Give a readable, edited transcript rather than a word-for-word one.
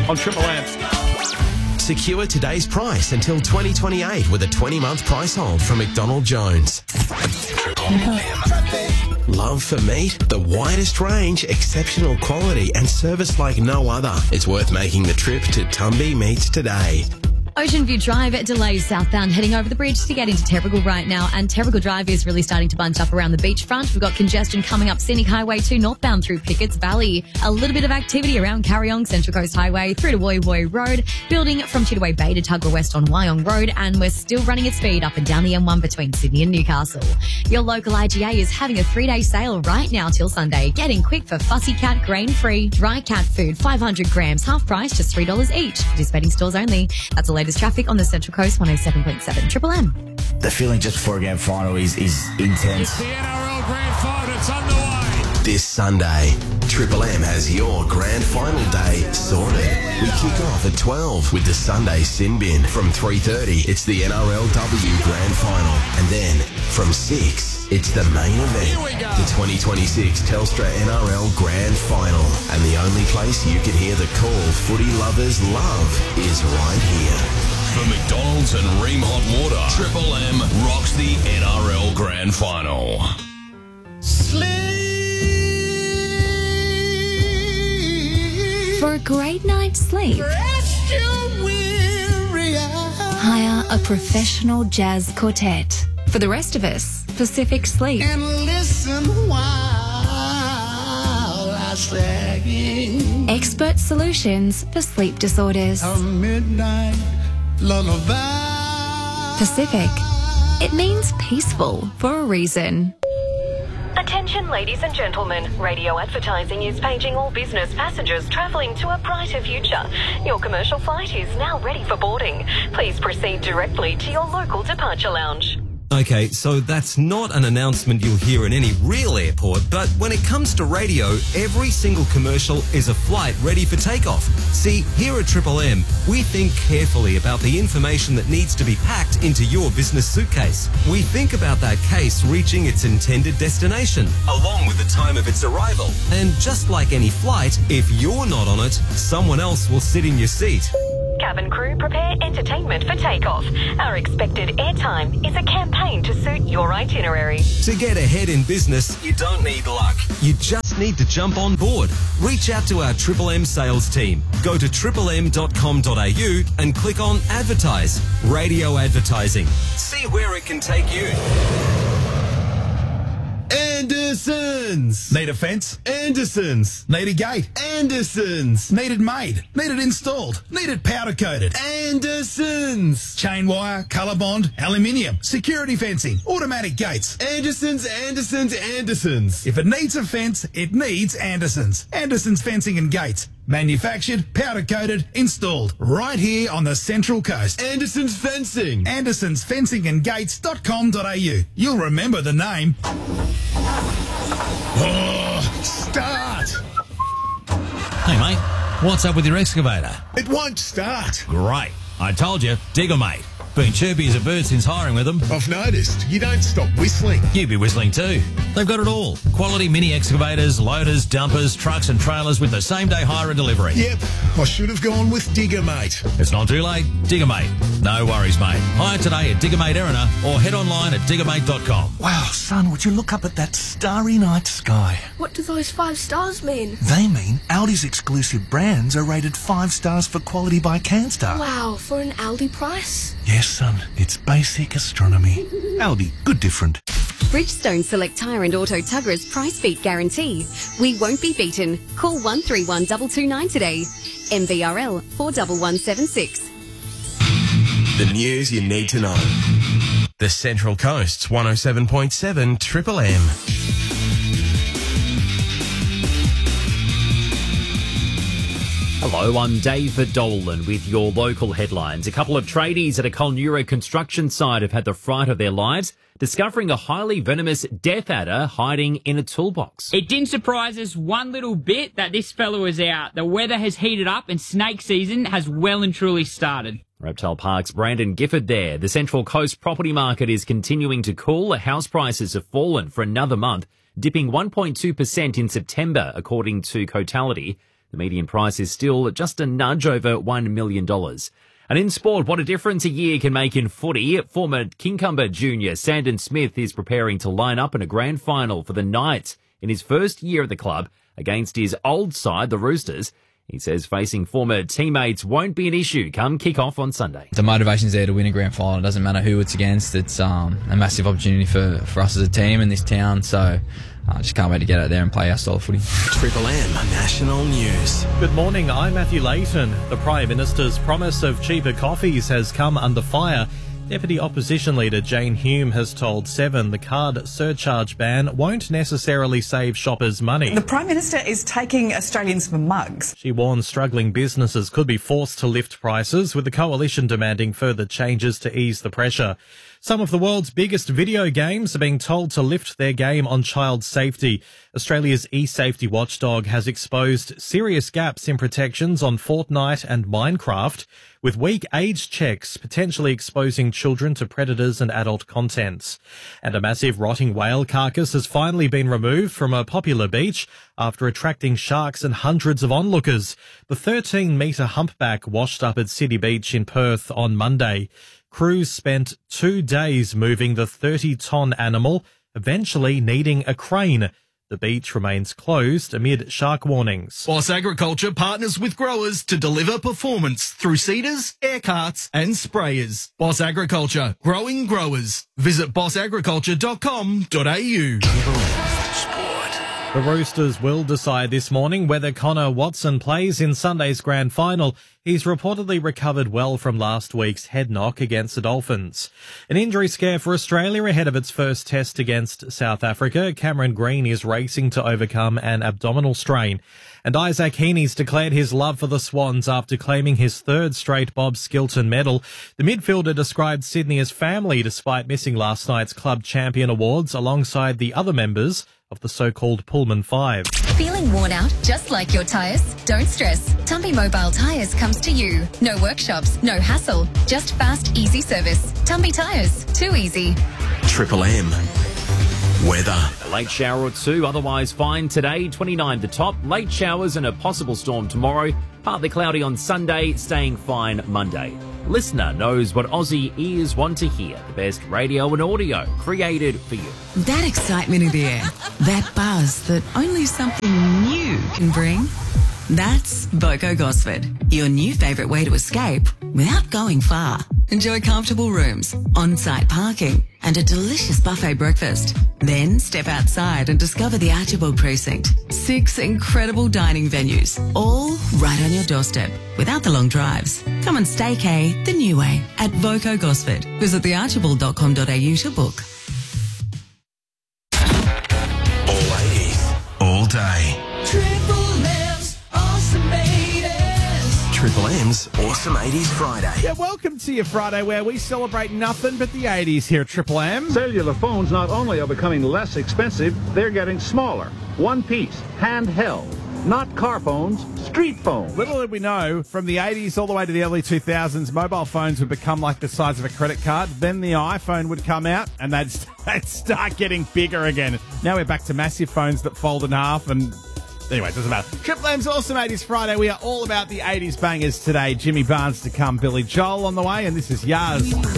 on Triple M. Secure today's price until 2028 with a 20-month price hold from McDonald Jones. Love for meat? The widest range, exceptional quality and service like no other. It's worth making the trip to Tumby Meats today. Ocean View Drive delays southbound heading over the bridge to get into Terrigal right now, and Terrigal Drive is really starting to bunch up around the beachfront. We've got congestion coming up Scenic Highway 2 northbound through Pickett's Valley. A little bit of activity around Carryong, Central Coast Highway through to Woy Woy Road, building from Tidaway Bay to Tuggerah West on Wyong Road, and we're still running at speed up and down the M1 between Sydney and Newcastle. Your local IGA is having a 3-day sale right now till Sunday. Get in quick for Fussy Cat grain-free dry cat food, 500 grams, half price, just $3 each. Participating stores only. That's the latest traffic on the Central Coast, 107.7 Triple M. The feeling just before a grand final is intense. It's the NRL Grand Final. It's underway. This Sunday, Triple M has your grand final day sorted. We kick off at 12 with the Sunday Sin Bin. From 3:30, it's the NRLW Grand Final. And then from 6, it's the main event, the 2026 Telstra NRL Grand Final. And the only place you can hear the call footy lovers love is right here. For McDonald's and Ream Hot Water, Triple M rocks the NRL Grand Final. For a great night's sleep, hire a professional jazz quartet. For the rest of us, Pacific Sleep. And listen while I sing. Expert solutions for sleep disorders. A midnight lullaby. Pacific. It means peaceful for a reason. Attention ladies and gentlemen, radio advertising is paging all business passengers travelling to a brighter future. Your commercial flight is now ready for boarding. Please proceed directly to your local departure lounge. Okay, so that's not an announcement you'll hear in any real airport, but when it comes to radio, every single commercial is a flight ready for takeoff. See, here at Triple M, we think carefully about the information that needs to be packed into your business suitcase. We think about that case reaching its intended destination, along with the time of its arrival. And just like any flight, if you're not on it, someone else will sit in your seat. Cabin crew, prepare entertainment for takeoff. Our expected airtime is a campaign to suit your itinerary. To get ahead in business, you don't need luck. You just need to jump on board. Reach out to our Triple M sales team. Go to triplem.com.au and click on Advertise. Radio advertising. See where it can take you. Andersons. Need a fence? Andersons. Need a gate? Andersons. Need it made? Need it installed? Need it powder coated? Andersons. Chain wire, colour bond, aluminium, security fencing, automatic gates. Andersons, Andersons, Andersons. If it needs a fence, it needs Andersons. Andersons Fencing and Gates. Manufactured, powder coated, installed right here on the Central Coast. Andersons Fencing. Andersons Fencing and Gates.com.au. You'll remember the name. Oh, start. Hey, mate, what's up with your excavator? It won't start. Great. I told you, Digger Mate. Been chirpy as a bird since hiring with them. I've noticed. You don't stop whistling. You be whistling too. They've got it all. Quality mini excavators, loaders, dumpers, trucks and trailers with the same day hire and delivery. Yep. I should have gone with Digger Mate. It's not too late. Digger Mate. No worries, mate. Hire today at Digger Mate Erina or head online at diggermate.com. Wow, son, would you look up at that starry night sky? What do those 5 stars mean? They mean Aldi's exclusive brands are rated 5 stars for quality by Canstar. Wow, for an Aldi price? Yes, son, it's basic astronomy. Aldi, good different. Bridgestone Select Tyre and Auto Tuggerah's price beat guarantee. We won't be beaten. Call 131 229 today. MVRL 41176. The news you need to know. The Central Coast's 107.7 Triple M. Hello, I'm David Dolan with your local headlines. A couple of tradies at a Colnura construction site have had the fright of their lives, discovering a highly venomous death adder hiding in a toolbox. It didn't surprise us one little bit that this fella was out. The weather has heated up and snake season has well and truly started. Reptile Park's Brandon Gifford there. The Central Coast property market is continuing to cool. House prices have fallen for another month, dipping 1.2% in September, according to Cotality. The median price is still just a nudge over $1 million. And in sport, what a difference a year can make in footy. Former Kincumber junior Sandon Smith is preparing to line up in a grand final for the Knights in his first year at the club against his old side, the Roosters. He says facing former teammates won't be an issue come kick-off on Sunday. The motivation's there to win a grand final. It doesn't matter who it's against. It's a massive opportunity for us as a team in this town. So I just can't wait to get out there and play our style of footy. Triple M National News. Good morning, I'm Matthew Layton. The Prime Minister's promise of cheaper coffees has come under fire. Deputy Opposition Leader Jane Hume has told Seven the card surcharge ban won't necessarily save shoppers money. The Prime Minister is taking Australians for mugs. She warns struggling businesses could be forced to lift prices, with the coalition demanding further changes to ease the pressure. Some of the world's biggest video games are being told to lift their game on child safety. Australia's eSafety watchdog has exposed serious gaps in protections on Fortnite and Minecraft, with weak age checks potentially exposing children to predators and adult contents. And a massive rotting whale carcass has finally been removed from a popular beach after attracting sharks and hundreds of onlookers. The 13-metre humpback washed up at City Beach in Perth on Monday. Crews spent 2 days moving the 30-ton animal, eventually needing a crane. The beach remains closed amid shark warnings. Boss Agriculture partners with growers to deliver performance through seeders, air carts and sprayers. Boss Agriculture, growing growers. Visit bossagriculture.com.au. The Roosters will decide this morning whether Connor Watson plays in Sunday's grand final. He's reportedly recovered well from last week's head knock against the Dolphins. An injury scare for Australia ahead of its first test against South Africa. Cameron Green is racing to overcome an abdominal strain. And Isaac Heaney's declared his love for the Swans after claiming his third straight Bob Skilton medal. The midfielder described Sydney as family despite missing last night's Club Champion Awards alongside the other members of the so-called Pullman Five. Feeling worn out just like your tyres? Don't stress. Tumpy Mobile Tyres comes to you. No workshops, no hassle, just fast, easy service. Tumpy Tyres, too easy. Triple M weather. A late shower or two, otherwise fine today, 29 the top. Late showers and a possible storm tomorrow. Partly cloudy on Sunday, staying fine Monday. Listener knows what Aussie ears want to hear. The best radio and audio created for you. That excitement in the air, that buzz that only something new can bring. That's Voco Gosford, your new favourite way to escape without going far. Enjoy comfortable rooms, on-site parking and a delicious buffet breakfast. Then step outside and discover the Archibald Precinct. 6 incredible dining venues, all right on your doorstep without the long drives. Come and staycay the new way at Voco Gosford. Visit thearchibald.com.au to book. All 80s, all day. Triple M's Awesome 80s. Triple M's Awesome 80s Friday. Yeah, welcome to your Friday where we celebrate nothing but the 80s here at Triple M. Cellular phones not only are becoming less expensive, they're getting smaller. One piece, handheld. Not car phones, street phones. Little did we know, from the 80s all the way to the early 2000s, mobile phones would become like the size of a credit card. Then the iPhone would come out and they'd start getting bigger again. Now we're back to massive phones that fold in half and... Anyway, it doesn't matter. Triple M's Awesome 80s Friday. We are all about the 80s bangers today. Jimmy Barnes to come, Billy Joel on the way, and this is Yaz.